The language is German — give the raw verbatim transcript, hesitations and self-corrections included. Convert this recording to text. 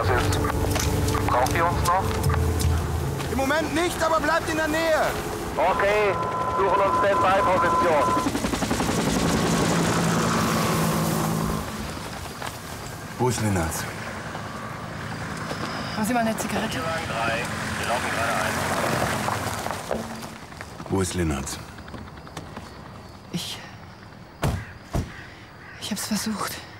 Was ist? Braucht ihr uns noch? Im Moment nicht, aber bleibt in der Nähe. Okay, suchen uns Standby-Position. Wo ist Lennartz? Haben Sie mal eine Zigarette? drei, wir laufen gerade ein. Wo ist Lennartz? Ich... Ich hab's versucht.